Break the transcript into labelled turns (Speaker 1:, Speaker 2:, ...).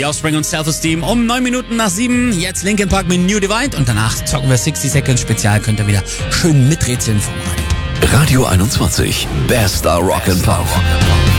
Speaker 1: The Offspring und Self-Esteem um 9 Minuten nach 7. Jetzt Linkin Park mit New Divide und danach zocken wir 60 Seconds Spezial. Könnt ihr wieder schön miträtseln vom Radio.
Speaker 2: Radio 21, bester Rock'n'Pop.